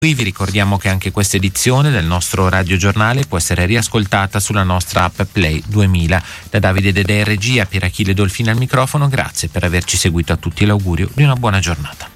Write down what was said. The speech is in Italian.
Qui vi ricordiamo che anche questa edizione del nostro radiogiornale può essere riascoltata sulla nostra app Play 2000. Da Davide Dedè in regia, Pierachille Dolfini al microfono, grazie per averci seguito a tutti e l'augurio di una buona giornata.